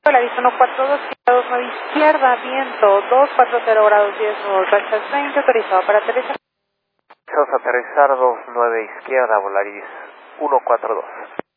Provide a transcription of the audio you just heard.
Volaris 142, 29 izquierda, viento 240 grados 10 nudos, rachas 20, autorizado para aterrizar. Vamos a aterrizar 29 izquierda, Volaris 142.